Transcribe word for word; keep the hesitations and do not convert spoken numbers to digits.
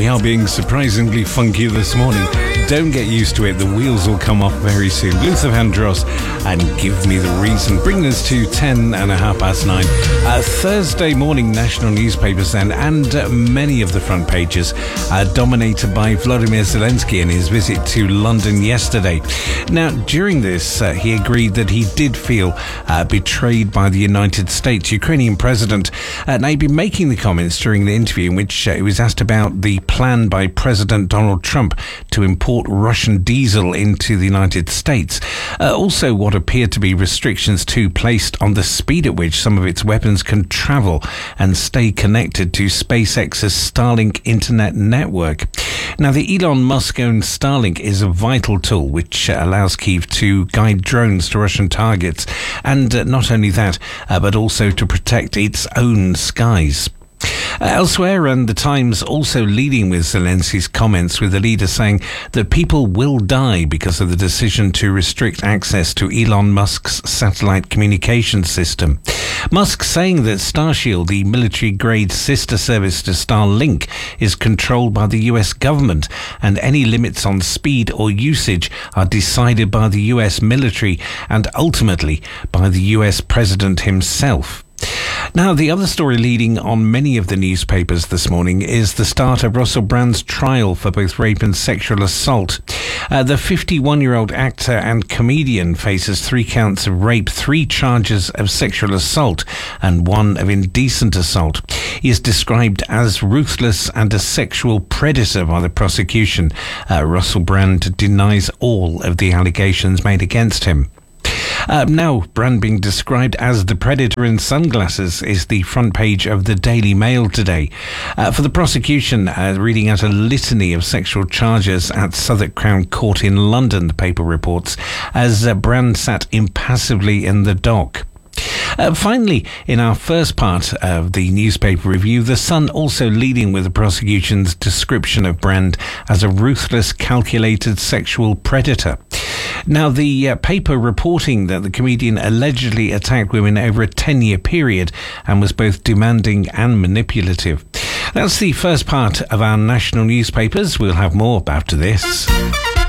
We are being surprisingly funky this morning. Don't get used to it. The wheels will come off very soon. Luther Vandross and Give Me the Reason. Bringing us to ten and a half past nine. Uh, Thursday morning national newspapers then, and uh, many of the front pages are dominated by Volodymyr Zelensky and his visit to London yesterday. Now, during this, uh, he agreed that he did feel uh, betrayed by the United States. Ukrainian President uh, now he'd been making the comments during the interview in which uh, he was asked about the plan by President Donald Trump to import Russian diesel into the United States. Uh, also, what appeared to be restrictions too placed on the speed at which some of its weapons can travel and stay connected to SpaceX's Starlink internet network. Now, the Elon Musk-owned Starlink is a vital tool which uh, allows Kyiv to guide drones to Russian targets, and uh, not only that, uh, but also to protect its own skies. Uh, elsewhere, and the Times also leading with Zelensky's comments, with the leader saying that people will die because of the decision to restrict access to Elon Musk's satellite communication system. Musk saying that Starshield, the military-grade sister service to Starlink, is controlled by the U S government, and any limits on speed or usage are decided by the U S military and ultimately by the U S president himself. Now, the other story leading on many of the newspapers this morning is the start of Russell Brand's trial for both rape and sexual assault. Uh, the fifty-one-year-old actor and comedian faces three counts of rape, three charges of sexual assault, and one of indecent assault. He is described as ruthless and a sexual predator by the prosecution. Uh, Russell Brand denies all of the allegations made against him. Uh, now, Brand being described as the predator in sunglasses is the front page of the Daily Mail today. Uh, for the prosecution, uh, reading out a litany of sexual charges at Southwark Crown Court in London, the paper reports, as uh, Brand sat impassively in the dock. Uh, finally, in our first part of the newspaper review, The Sun also leading with the prosecution's description of Brand as a ruthless, calculated sexual predator. Now, the uh, paper reporting that the comedian allegedly attacked women over a ten-year period and was both demanding and manipulative. That's the first part of our national newspapers. We'll have more after this.